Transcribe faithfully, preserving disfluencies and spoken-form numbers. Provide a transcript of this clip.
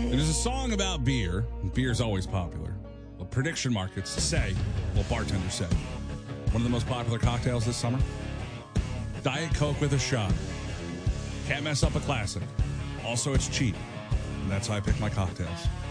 There's a song about beer. Beer's always popular. Well, prediction markets say, well, bartenders say, one of the most popular cocktails this summer? Diet Coke with a shot. Can't mess up a classic. Also, it's cheap. And that's how I pick my cocktails.